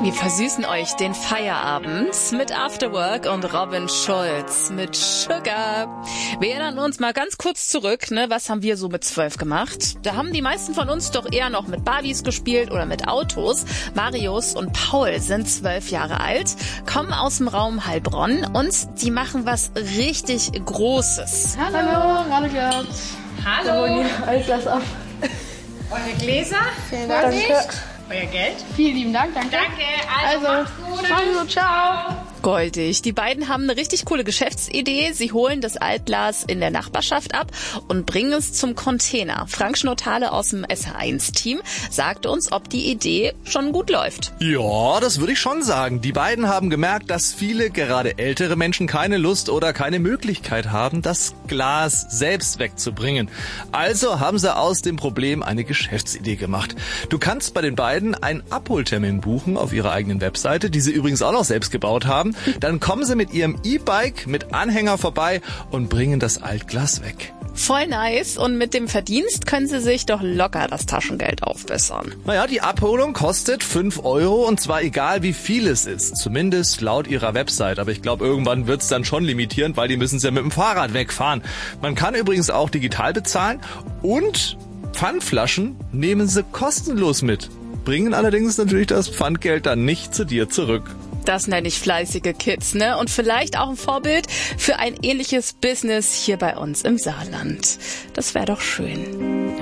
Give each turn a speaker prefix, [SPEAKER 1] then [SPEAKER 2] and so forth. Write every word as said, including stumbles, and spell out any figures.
[SPEAKER 1] Wir versüßen euch den Feierabend mit Afterwork und Robin Schulz mit Sugar. Wir erinnern uns mal ganz kurz zurück, ne? Was haben wir so mit zwölf gemacht? Da haben die meisten von uns doch eher noch mit Barbies gespielt oder mit Autos. Marius und Paul sind zwölf Jahre alt, kommen aus dem Raum Heilbronn und die machen was richtig Großes.
[SPEAKER 2] Hallo, Hallo gerade gehabt.
[SPEAKER 3] Hallo.
[SPEAKER 2] Alles Glas ab.
[SPEAKER 3] Eure Gläser?
[SPEAKER 2] Vielen Dank.
[SPEAKER 3] Euer Geld?
[SPEAKER 2] Vielen lieben Dank, danke.
[SPEAKER 3] Danke, also,
[SPEAKER 2] Also,
[SPEAKER 3] macht's gut.
[SPEAKER 2] also ciao.
[SPEAKER 1] Goldig. Die beiden haben eine richtig coole Geschäftsidee. Sie holen das Altglas in der Nachbarschaft ab und bringen es zum Container. Frank Schnottale aus dem S H eins Team sagt uns, ob die Idee schon gut läuft.
[SPEAKER 4] Ja, das würde ich schon sagen. Die beiden haben gemerkt, dass viele, gerade ältere Menschen, keine Lust oder keine Möglichkeit haben, das Glas selbst wegzubringen. Also haben sie aus dem Problem eine Geschäftsidee gemacht. Du kannst bei den beiden einen Abholtermin buchen auf ihrer eigenen Webseite, die sie übrigens auch noch selbst gebaut haben. Dann kommen sie mit ihrem E-Bike mit Anhänger vorbei und bringen das Altglas weg.
[SPEAKER 1] Voll nice, und mit dem Verdienst können sie sich doch locker das Taschengeld aufbessern.
[SPEAKER 4] Naja, die Abholung kostet fünf Euro und zwar egal wie viel es ist. Zumindest laut ihrer Website. Aber ich glaube, irgendwann wird's dann schon limitierend, weil die müssen es ja mit dem Fahrrad wegfahren. Man kann übrigens auch digital bezahlen und Pfandflaschen nehmen sie kostenlos mit. Bringen allerdings natürlich das Pfandgeld dann nicht zu dir zurück.
[SPEAKER 1] Das nenne ich fleißige Kids, ne? Und vielleicht auch ein Vorbild für ein ähnliches Business hier bei uns im Saarland. Das wäre doch schön.